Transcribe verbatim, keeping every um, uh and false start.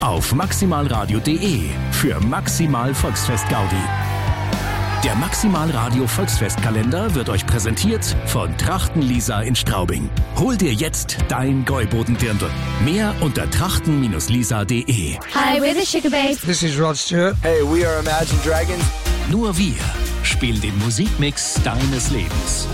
auf maximalradio punkt de für Maximal Volksfest Gaudi. Der Maximalradio Volksfestkalender wird euch präsentiert von Trachten Lisa in Straubing. Hol dir jetzt dein Gäuboden-Dirndl. Mehr unter trachten Lisa punkt de. Hi, we're the Sugar Babes. This is Rod Stewart. Hey, we are Imagine Dragons. Nur wir spielen den Musikmix deines Lebens.